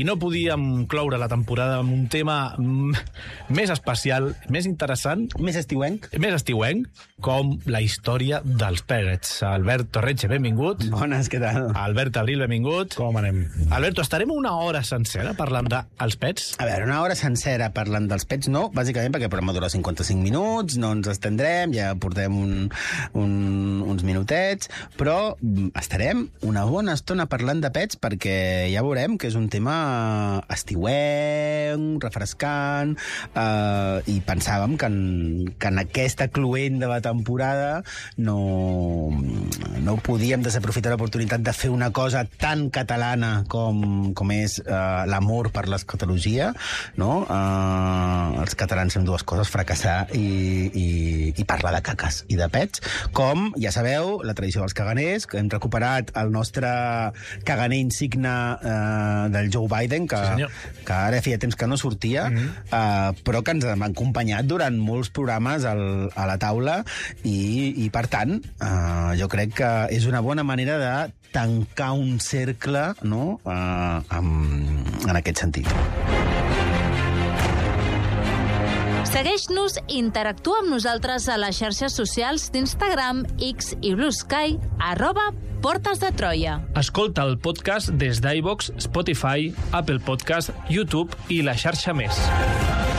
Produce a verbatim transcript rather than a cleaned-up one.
I no podíem cloure la temporada amb un tema més especial, més interessant... Més estiuenc. Més estiuenc, com la història dels Pérez. Albert Torretxe, benvingut. Bones, què tal? Albert Abril, benvingut. Com anem? Alberto, estarem una hora sencera parlant dels pets? A veure, una hora sencera parlant dels pets, no, bàsicament perquè el programa dura cinquanta-cinc minuts, no ens estendrem, ja portem un, un, uns minutets, però estarem una bona estona parlant de pets perquè ja veurem que és un tema estiuenc, refrescant, eh, i pensàvem que en, que en aquesta cluent de la temporada no, no podíem desaprofitar l'oportunitat de fer una cosa tan catalana com, com és eh, l'amor per l'escatologia, no? Eh, els catalans fem dues coses, fracassar i, i, i parlar de caques i de pets, com, ja sabeu, la tradició dels caganers, que hem recuperat el nostre caganer insigne eh, del Joe Biden, que, sí, que ara feia temps que no sortia, mm -hmm. uh, però que ens ha acompanyat durant molts programes al, a la taula i, i per tant, uh, jo crec que és una bona manera de tancar un cercle, no?, uh, amb, en aquest sentit. Segueix-nos i interactua amb nosaltres a les xarxes socials d'Instagram, X i Blue Sky, arroba Portes de Troia. Escolta el podcast des d'iVoox, Spotify, Apple Podcast, YouTube i la xarxa més.